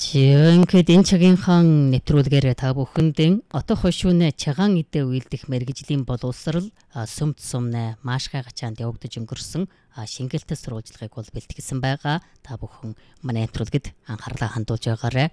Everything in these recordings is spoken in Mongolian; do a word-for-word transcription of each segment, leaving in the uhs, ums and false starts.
Жинхэнэ энэ цагийнхан нэвтрүүлгээр та бүхэнд отоо хошууны чагаан идэ үйлдэх мэргэжлийн боловсрал сүмд сумны маашгай гачаанд явагдаж өнгөрсөн шингэлтэй сурвалжлагыг бол бэлтгэсэн байгаа. Та бүхэн манай нэвтрүүлгэд анхаарлаа хандуулж байгаарай.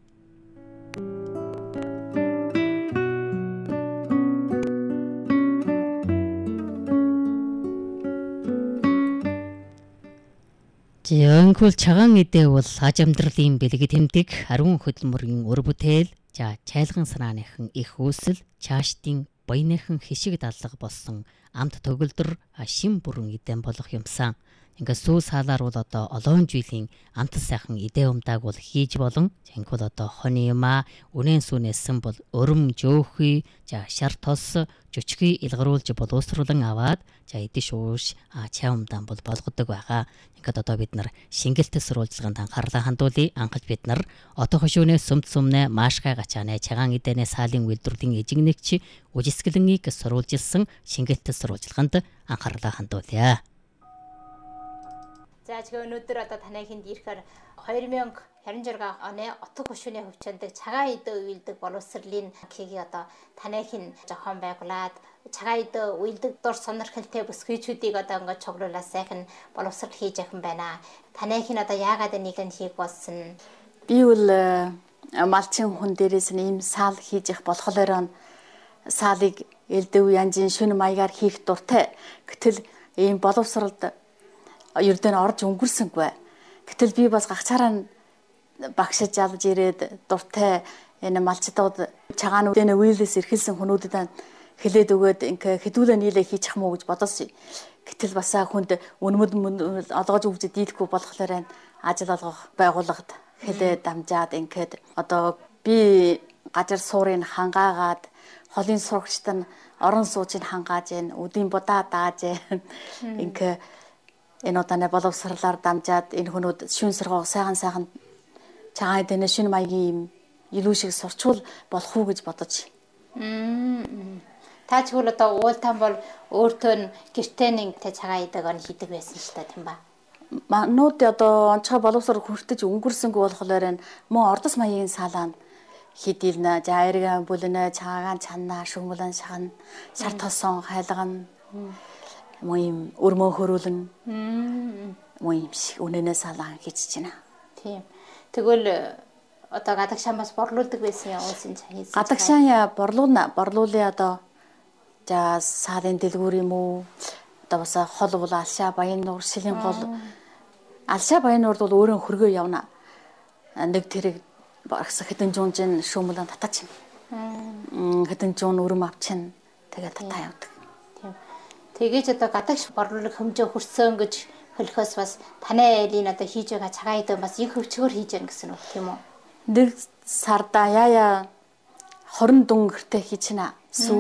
Жинхэнэ чагаан идэ бол аж амьдралын бэлгэд тэмдэг ариун хөдөлмөрийн өр бүтээл, за чайлган санааныхан их үүсэл, чаашдын баяныхан хишиг дадлага болсон амт төгөлдөр шин бүрэн идэн болох юмсан. Ингээд сүү саалаар бол одоо олон жилийн амт сайхан идэ умдааг бол хийж болон жинхэнэ одоо хоны юмаа үнэн сүнэсэн бол өрөм жөөхий, за шар тос жүчгий илгаруулж боловсруулан аваад за идэж ууш чай умдаан бол болгодог байгаа. Ингээд одоо бид нар шингэлтэй сурвалжлаганд анхаарлаа хандуулъя. Анхаж бид нар отоо хошууны сүмд сумны маашгай гачааны чагаан идэнэ саалын үйлдвэрлэлийн эжигнэгч үжисгэлэнийг сурвалжилсан шингэлтэй сурвалжлаганд анхаарлаа хандуулъя. За тэгээ өнөөдөр одоо танай хүнд ирэхээр хоёр мянга харин жарга оны отоо хошууны хөвчөндөг цагаан идэ үйлдэг боловсролын кигийн одоо танай хин жохон байгуулад цагаан идэ үйлдэг дор сонирхолтой бүсгүйчүүдийг одоо ингээд цуглуулаад сайхан боловсрол хийж яхан байна. Танай хин одоо яагаад энийг нь хийх болсон? Би бол малчин хүн дээрээс нь ийм саал хийж явах болохоор саалыг элдэв янзын шүн маягаар хийх дуртай. Гэтэл ийм боловсролд ердөө орж өнгөрсөнгүй. Гэтэл би бас гагцаараа багшиж ялж ирээд дуртай энэ малчдууд чагаануудын үйлдээс эрхэлсэн хүмүүдэд хэлээд өгөөд ингээ хэдүүлээ нийлээ хийчих юм уу гэж бодсон. Гэтэл бас хүнд өнмөд олгож өгч дийлэхгүй болохоор ажил олгох байгууллагад хэлээд дамжаад ингээд одоо би газар суурыг хангаагаад холын сурагчид нь орон суучийг хангааж гэн өдийн будаа дааж гэн ингээ энэ удааны боловсралаар дамжаад энэ хүмүүс шүн сургууль сайхан сайхан чагаан идэнэ шүн маягийн илүү шиг сурчвал болох уу гэж бодож. Та ч хөл одоо уултан бол өөртөө нь гэртээ нэг тэ цагаан идэг он хийдэг байсан шүү дээ, тийм ба. Манууд одоо онцгой боловсрол хүртэж өнгөрсөнгөө болохоор энэ мөн ордос маягийн саалаа хийдэлнэ. За эргэн бүлэнэ чагаан чанаа шүмглэн шагна шар тосон хайлгана. Мөн өрмөө хөрүүлэн мөн шиг үнэнээ салаан хийж байна. Тийм. Тэгвэл одоо гадагшаан бас борлуулдаг байсан юм уусын чаа хийсэн. Гадагшаан борлуулна. Борлуулъя одоо за саалын дэлгүүр юм уу? Одоо бас хол бол алшаа баян нуур шилийн гол. Алшаа баян нуурд бол өөрөө хөргөө явна. Нэг тэрэг багс хэдэн жуунжин шүүмлэн татаач. Хэдэн жуун өрөм авчин тэгээд татаа явдаг. Тэгэж одоо гадагш борлуулах хэмжээ хүрсэн гэж хэлэхээс бас танай айлын одоо хийж байгаа цагаан идэ бас их хөвчгөр хийж яана гэсэн үг тийм үү? Нэг сарда яая хорон дүнгэртэй хийчихнэ.